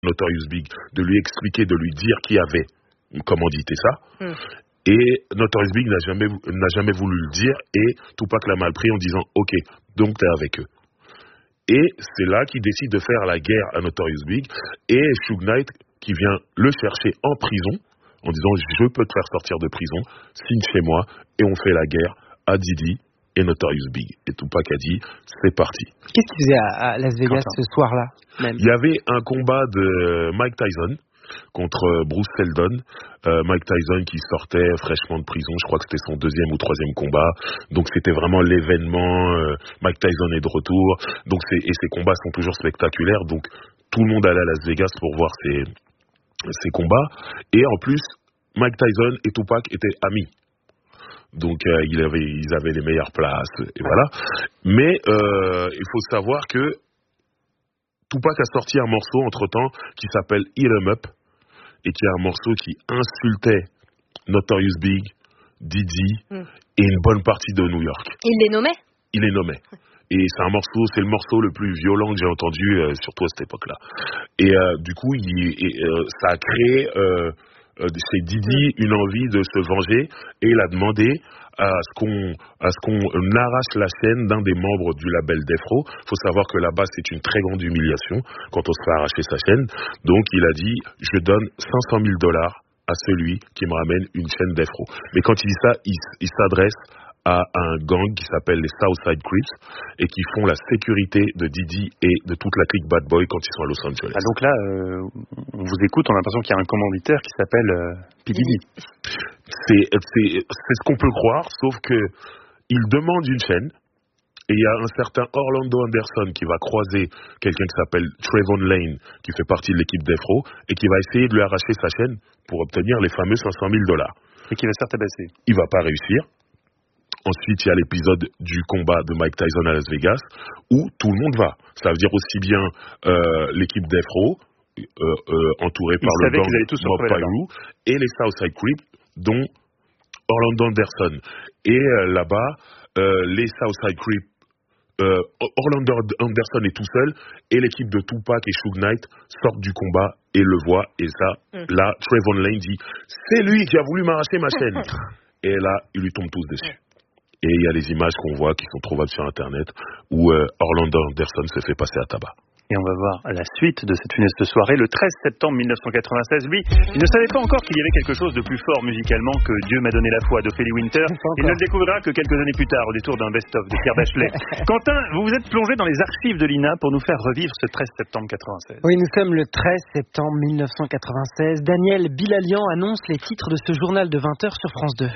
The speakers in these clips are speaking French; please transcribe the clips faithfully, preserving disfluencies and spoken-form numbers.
Notorious Big de lui expliquer, de lui dire qui avait commandité ça. Mm. Et Notorious Big n'a jamais, n'a jamais voulu le dire et Tupac l'a mal pris en disant « Ok, donc t'es avec eux ». Et c'est là qu'il décide de faire la guerre à Notorious Big et Suge Knight qui vient le chercher en prison en disant « Je peux te faire sortir de prison, signe chez moi » et on fait la guerre à Diddy et Notorious Big. Et Tupac a dit « C'est parti ». Qu'est-ce qu'il faisait à, à Las Vegas ce soir-là même? Il y avait un combat de Mike Tyson contre Bruce Seldon. Euh, Mike Tyson qui sortait fraîchement de prison, je crois que c'était son deuxième ou troisième combat. Donc c'était vraiment l'événement. Euh, Mike Tyson est de retour. Donc c'est, et ces combats sont toujours spectaculaires. Donc tout le monde allait à Las Vegas pour voir ces, ces combats. Et en plus, Mike Tyson et Tupac étaient amis. Donc euh, il avait, ils avaient les meilleures places. Et voilà. Mais euh, il faut savoir que Tupac a sorti un morceau entre-temps qui s'appelle Eat 'em Up et qui est un morceau qui insultait Notorious Big, Diddy mm. et une bonne partie de New York. Il les nommait ? Il les nommait. Et c'est un morceau, c'est le morceau le plus violent que j'ai entendu, euh, surtout à cette époque-là. Et euh, du coup, il, et, euh, ça a créé euh, euh, chez Diddy une envie de se venger et il a demandé à ce qu'on, à ce qu'on arrache la chaîne d'un des membres du label Death Row. Il faut savoir que là-bas, c'est une très grande humiliation quand on se fait arracher sa chaîne. Donc, il a dit, je donne cinq cent mille dollars à celui qui me ramène une chaîne Death Row. Mais quand il dit ça, il, il s'adresse à un gang qui s'appelle les Southside Crips et qui font la sécurité de Diddy et de toute la clique Bad Boy quand ils sont à Los Angeles. Ah donc là, euh, on vous écoute, on a l'impression qu'il y a un commanditaire qui s'appelle euh, P. Diddy. C'est, c'est, c'est ce qu'on peut croire, sauf que il demande une chaîne et il y a un certain Orlando Anderson qui va croiser quelqu'un qui s'appelle Trayvon Lane qui fait partie de l'équipe Death Row et qui va essayer de lui arracher sa chaîne pour obtenir les fameux cinq cent mille dollars. Et qui va se faire tabasser. Il va pas réussir. Ensuite, il y a l'épisode du combat de Mike Tyson à Las Vegas où tout le monde va. Ça veut dire aussi bien euh, l'équipe Death Row euh, euh, entourée par le gang Mob Piru et les Southside Crips dont Orlando Anderson. Et euh, là-bas, euh, les Southside Crips, euh, Orlando Anderson est tout seul et l'équipe de Tupac et Suge Knight sortent du combat et le voient. Et ça, mm. là, Trayvon Lane dit « C'est lui qui a voulu m'arracher ma chaîne !» Et là, ils lui tombent tous dessus. Et il y a les images qu'on voit qui sont trouvables sur Internet où euh, Orlando Anderson se fait passer à tabac. Et on va voir la suite de cette funeste soirée. Le treize septembre mille neuf cent quatre-vingt-seize, lui, il ne savait pas encore qu'il y avait quelque chose de plus fort musicalement que Dieu m'a donné la foi d'Ophélie Winter. Il ne le découvrira que quelques années plus tard au détour d'un best-of de Pierre Bachelet. Quentin, vous vous êtes plongé dans les archives de l'I N A pour nous faire revivre ce treize septembre quatre-vingt-seize. Oui, nous sommes le treize septembre mille neuf cent quatre-vingt-seize. Daniel Bilalian annonce les titres de ce journal de vingt heures sur France deux.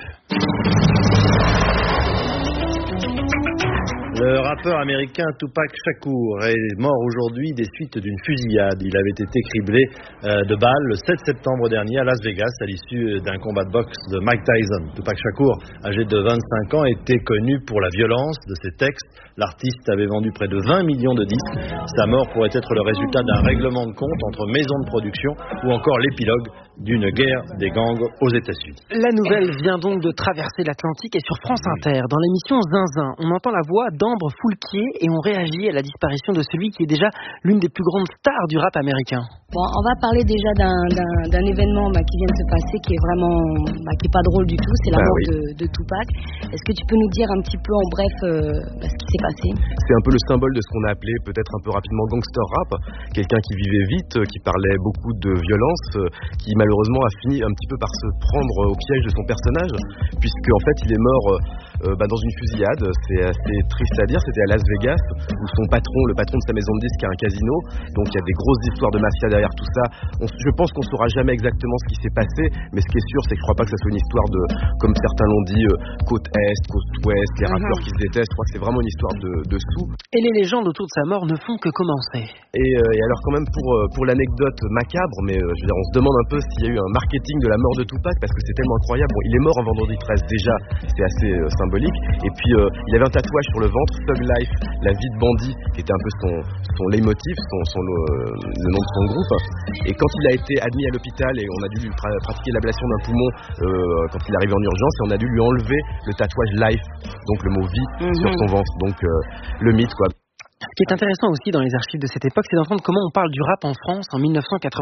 Le rappeur américain Tupac Shakur est mort aujourd'hui des suites d'une fusillade. Il avait été criblé euh, de balles le sept septembre dernier à Las Vegas à l'issue d'un combat de boxe de Mike Tyson. Tupac Shakur, âgé de vingt-cinq ans, était connu pour la violence de ses textes. L'artiste avait vendu près de vingt millions de disques. Sa mort pourrait être le résultat d'un règlement de compte entre maisons de production ou encore l'épilogue d'une guerre des gangs aux États-Unis. La nouvelle vient donc de traverser l'Atlantique et sur France Inter, dans l'émission Zinzin, on entend la voix d'Ambre Foulquier et on réagit à la disparition de celui qui est déjà l'une des plus grandes stars du rap américain. Bon, on va parler déjà d'un, d'un, d'un événement bah, qui vient de se passer, qui est vraiment, bah, qui est pas drôle du tout, c'est la bah, mort oui. de, de Tupac. Est-ce que tu peux nous dire un petit peu en bref euh, bah, ce qui s'est passé ? C'est un peu le symbole de ce qu'on a appelé peut-être un peu rapidement gangster rap, quelqu'un qui vivait vite, qui parlait beaucoup de violence, qui malheureusement a fini un petit peu par se prendre au piège de son personnage, puisque en fait il est mort euh, bah, dans une fusillade. C'est assez triste à dire, c'était à Las Vegas où son patron, le patron de sa maison de disques a un casino, donc il y a des grosses histoires de mafia derrière tout ça. On, je pense qu'on saura jamais exactement ce qui s'est passé, mais ce qui est sûr c'est que je crois pas que ça soit une histoire de, comme certains l'ont dit, euh, côte est, côte ouest, les rappeurs mm-hmm. qui se détestent. Je crois que c'est vraiment une histoire de, de sous. Et les légendes autour de sa mort ne font que commencer. Et, euh, et alors quand même pour, euh, pour l'anecdote macabre, mais euh, je veux dire, on se demande un peu s'il y a eu un marketing de la mort de Tupac, parce que c'est tellement incroyable. Bon, il est mort un vendredi treize déjà, c'est assez euh, symbolique. Et puis euh, il avait un tatouage sur le ventre, Thug Life, la vie de bandit, qui était un peu son, son leitmotiv, son, son, euh, le nom de son groupe. Et quand il a été admis à l'hôpital et on a dû lui pra- pratiquer l'ablation d'un poumon euh, quand il est arrivé en urgence, et on a dû lui enlever le tatouage Life, donc le mot vie, mm-hmm. sur son ventre. Donc euh, le mythe quoi. Ce qui est intéressant aussi dans les archives de cette époque, c'est d'entendre comment on parle du rap en France en mille neuf cent quatre-vingt-dix.